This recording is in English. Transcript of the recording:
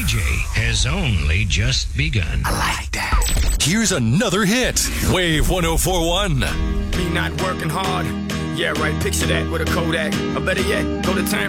DJ has only just begun. I like that. Here's another hit. Wave 1041. Me not working hard. Yeah, right. Picture that with a Kodak. Or better yet, go to turn